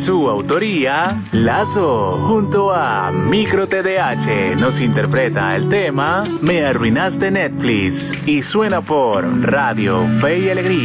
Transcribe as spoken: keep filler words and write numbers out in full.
Su autoría, Lazo, junto a Micro T D H, nos interpreta el tema Me Arruinaste Netflix y suena por Radio Fe y Alegría.